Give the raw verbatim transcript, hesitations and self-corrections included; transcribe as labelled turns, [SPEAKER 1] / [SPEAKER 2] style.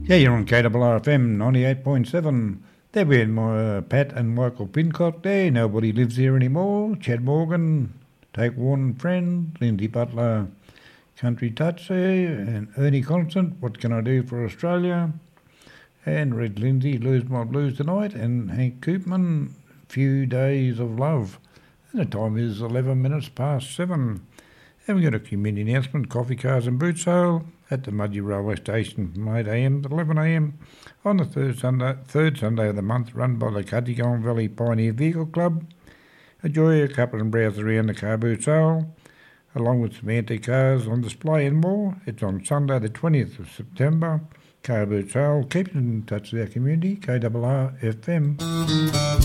[SPEAKER 1] Yeah, you're on K R R F M ninety-eight point seven. There we my uh, Pat and Michael Pincock there. Nobody lives here anymore. Chad Morgan, Take One Friend, Lindsay Butler, Country Touch there, and Ernie Constant, What Can I Do for Australia? And Red Lindsay, Lose My Blues Tonight, and Hank Koopman, Few Days of Love. And the time is eleven minutes past seven. And we've got a community announcement, coffee, cars and boot sale at the Mudgee Railway Station from eight a m to eleven a m on the third Sunday, third Sunday of the month, run by the Cudgegong Valley Pioneer Vehicle Club. Enjoy a couple and browse around the car boot sale, along with some antique cars on display and more. It's on Sunday the twentieth of September. Car boot sale. Keep in touch with our community, K R R F M.